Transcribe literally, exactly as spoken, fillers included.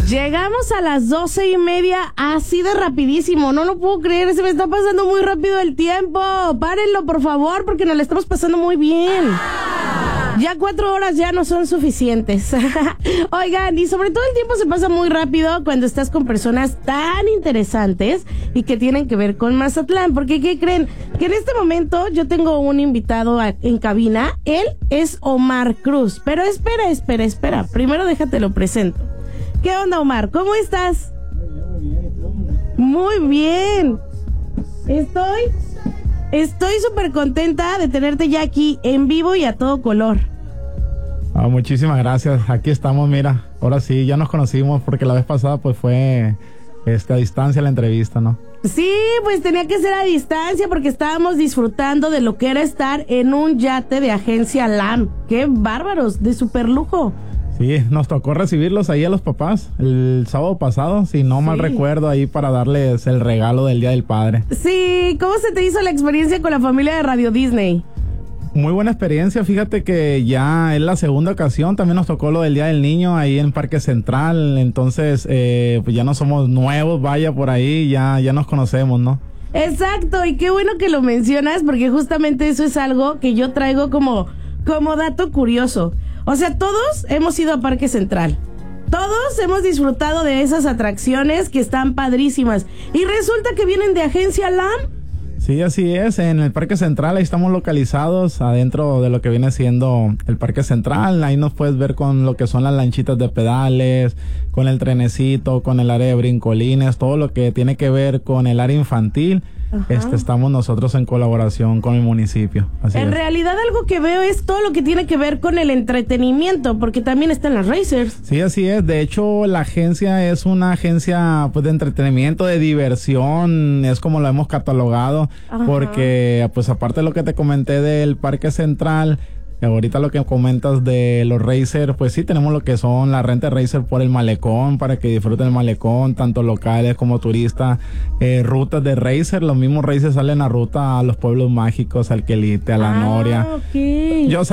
Llegamos a las doce y media así de rapidísimo. No lo puedo creer, se me está pasando muy rápido el tiempo. Párenlo, por favor, porque nos lo estamos pasando muy bien. Ya cuatro horas ya no son suficientes. Oigan, y sobre todo el tiempo se pasa muy rápido cuando estás con personas tan interesantes y que tienen que ver con Mazatlán. Porque, ¿qué creen? Que en este momento yo tengo un invitado a, en cabina. Él es Omar Cruz. Pero espera, espera, espera. Primero déjate lo presento. ¿Qué onda, Omar? ¿Cómo estás? Muy bien. Estoy... Estoy súper contenta de tenerte ya aquí en vivo y a todo color. Ah, muchísimas gracias. Aquí estamos, mira. Ahora sí, ya nos conocimos porque la vez pasada pues fue este, a distancia la entrevista, ¿no? Sí, pues tenía que ser a distancia porque estábamos disfrutando de lo que era estar en un yate de agencia L A M. ¡Qué bárbaros! De súper lujo. Sí, nos tocó recibirlos ahí a los papás el sábado pasado, si no mal Sí. recuerdo, ahí para darles el regalo del Día del Padre. Sí, ¿cómo se te hizo la experiencia con la familia de Radio Disney? Muy buena experiencia, fíjate que ya es la segunda ocasión, también nos tocó lo del Día del Niño ahí en Parque Central, entonces eh, pues ya no somos nuevos, vaya por ahí, ya, ya nos conocemos, ¿no? Exacto, y qué bueno que lo mencionas porque justamente eso es algo que yo traigo como, como dato curioso. O sea, todos hemos ido a Parque Central. Todos hemos disfrutado de esas atracciones que están padrísimas. Y resulta que vienen de agencia L A M. Sí, así es. En el Parque Central, ahí estamos localizados adentro de lo que viene siendo el Parque Central. Ahí nos puedes ver con lo que son las lanchitas de pedales, con el trenecito, con el área de brincolines, todo lo que tiene que ver con el área infantil. Este, estamos nosotros en colaboración con el municipio. Así en es. realidad algo que veo es todo lo que tiene que ver con el entretenimiento, porque también están las racers. Sí, así es. De hecho, la agencia es una agencia pues de entretenimiento, de diversión, es como lo hemos catalogado. Ajá. Porque pues aparte de lo que te comenté del Parque Central, ahorita lo que comentas de los racers, pues sí tenemos lo que son la renta racer por el malecón, para que disfruten el malecón, tanto locales como turistas, eh, rutas de racer, los mismos racers salen a ruta a los pueblos mágicos, al Quelite, a la ah, Noria. Okay. Yo